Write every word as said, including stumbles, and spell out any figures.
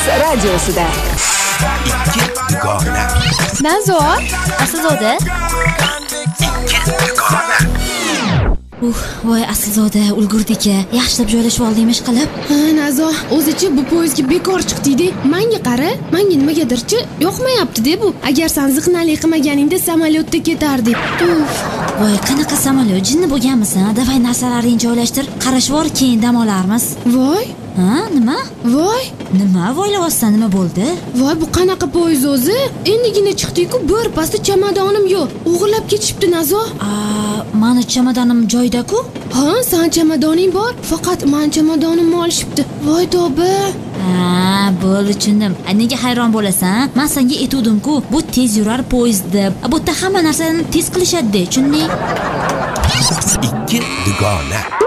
radiosida ikki dugona. Nazo, Aslzoda. Uh, voy Aslzoda, ulgurdik-a. Yaxshilab joylashib oldingmi ish qilib? Ha, Nazo, o'zichi bu poyezdga bekor chiqdik-de. Menga qara, menga nimagadirchi yoqmayapti-de bu. Agar sen ziqnalik qilmaganingda samolyotda ketardik. Uf. Voy, qanaqa samolyot? Jinni bo'lganmisan? Davay narsalaringni joylashtir. Qarash bor, keyin dam olarmiz. Voy. Ha, nima? Voy. Nima voylayapsan? Nima bo'ldi? Voy, bu qanaqa poyezd o'zi? Endigina chiqdik-ku, bir pasta chamodonim yo'q. O'g'irlab ketishibdi, Nazo. Aa, mani chamodonim joyda-ku? Ha, sen chamodoning bor, faqat men chamadonimni olishibdi. Voy tavba. Ha, bo'ldi, tushundim. Nega hayron bo'lasan? Men senga aytuvdim-ku, bu tez yurar poyezdda. Bu yerda hamma narsani tez qilishadi, tushunding? ikki dugona.